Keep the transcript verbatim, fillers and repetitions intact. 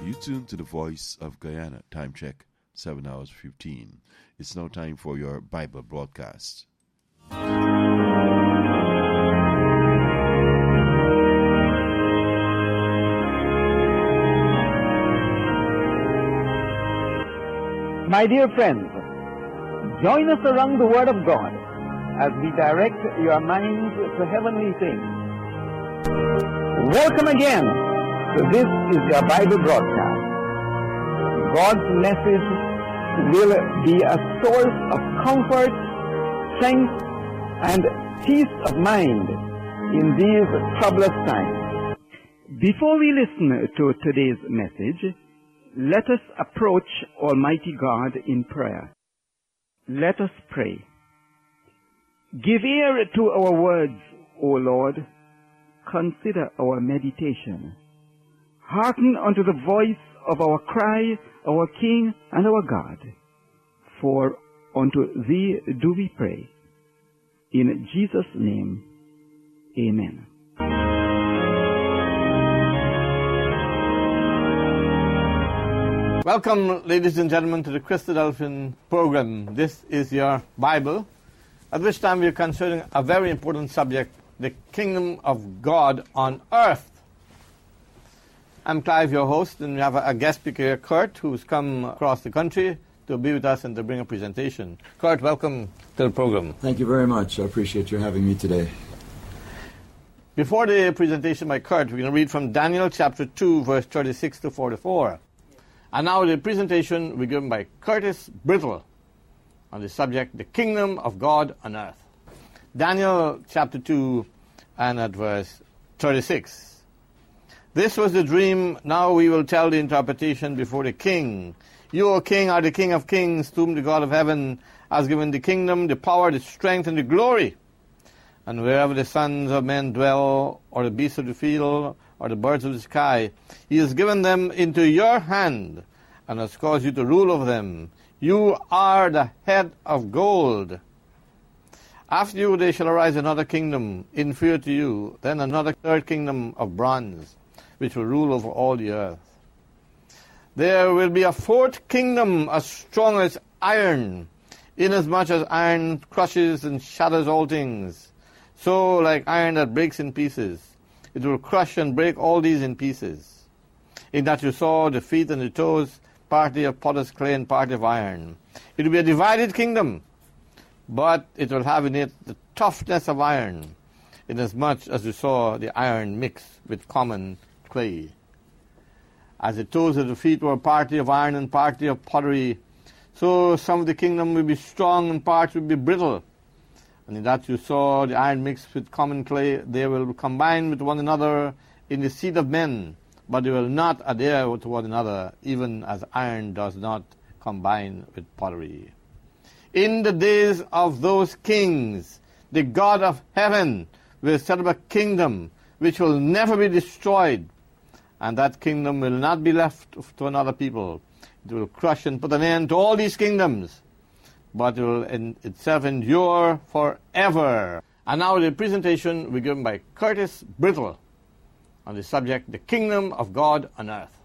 You tune to the Voice of Guyana. Time check, seven hours fifteen. It's now time for your Bible broadcast. My dear friends, join us around the Word of God as we direct your minds to heavenly things. Welcome again to This is Your Bible Broadcast. God's message will be a source of comfort, strength, and peace of mind in these troublous times. Before we listen to today's message, let us approach Almighty God in prayer. Let us pray. Give ear to our words, O Lord. Consider our meditation. Hearken unto the voice of our cry, our King and our God. For unto Thee do we pray. In Jesus' name, amen. Welcome, ladies and gentlemen, to the Christadelphian program. This is your Bible, at which time we are considering a very important subject, the kingdom of God on earth. I'm Clive, your host, and we have a guest speaker here, Kurt, who's come across the country to be with us and to bring a presentation. Kurt, welcome to the program. Thank you very much. I appreciate your having me today. Before the presentation by Kurt, we're going to read from Daniel chapter two, verse thirty-six to forty-four. And now the presentation will be given by Curtis Brittle on the subject, the kingdom of God on earth. Daniel chapter two and at verse thirty-six. This was the dream. Now we will tell the interpretation before the king. You, O king, are the king of kings, to whom the God of heaven has given the kingdom, the power, the strength, and the glory. And wherever the sons of men dwell, or the beasts of the field, or the birds of the sky, he has given them into your hand, and has caused you to rule over them. You are the head of gold. After you there shall arise another kingdom, inferior to you, then another third kingdom of bronze, which will rule over all the earth. There will be a fourth kingdom as strong as iron, inasmuch as iron crushes and shatters all things. So like iron that breaks in pieces, it will crush and break all these in pieces. In that you saw the feet and the toes, partly of potter's clay and partly of iron. It will be a divided kingdom, but it will have in it the toughness of iron, inasmuch as you saw the iron mixed with common clay. As the toes of the feet were partly of iron and partly of pottery, so some of the kingdom will be strong and parts will be brittle. And in that you saw the iron mixed with common clay, they will combine with one another in the seed of men, but they will not adhere to one another, even as iron does not combine with pottery. In the days of those kings, the God of heaven will set up a kingdom which will never be destroyed, and that kingdom will not be left to another people. It will crush and put an end to all these kingdoms, but it will in itself endure forever. And now the presentation will be given by Curtis Brittle on the subject, the kingdom of God on earth.